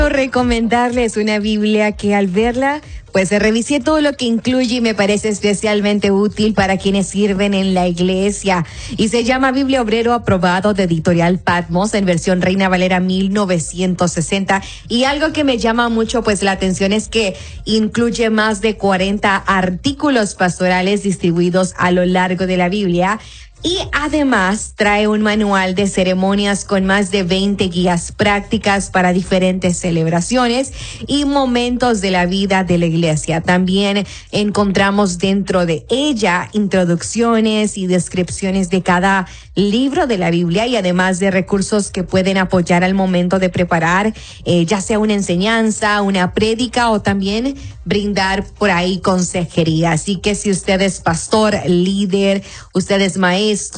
Recomendarles una Biblia que al verla, pues revisé todo lo que incluye y me parece especialmente útil para quienes sirven en la iglesia. Y se llama Biblia Obrero Aprobado de Editorial Patmos en versión Reina Valera 1960. Y algo que me llama mucho pues la atención es que incluye más de 40 artículos pastorales distribuidos a lo largo de la Biblia. Y además trae un manual de ceremonias con más de 20 guías prácticas para diferentes celebraciones y momentos de la vida de la iglesia. También encontramos dentro de ella introducciones y descripciones de cada libro de la Biblia y además de recursos que pueden apoyar al momento de preparar ya sea una enseñanza, una prédica o también brindar por ahí consejería. Así que si usted es pastor, líder, usted es maestro,